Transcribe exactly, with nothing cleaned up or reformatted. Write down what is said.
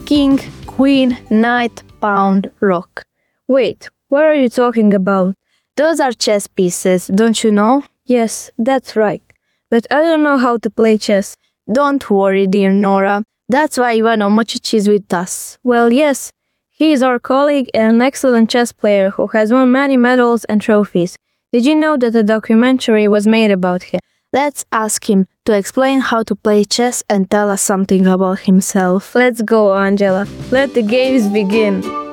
king, queen, knight, pawn, rook. Wait, what are you talking about? Those are chess pieces, don't you know? Yes, that's right. But I don't know how to play chess. Don't worry, dear Nora. That's why Ivan Omochich is with us. Well, yes. He is our colleague and an excellent chess player who has won many medals and trophies. Did you know that a documentary was made about him? Let's ask him to explain how to play chess and tell us something about himself. Let's go, Angela. Let the games begin.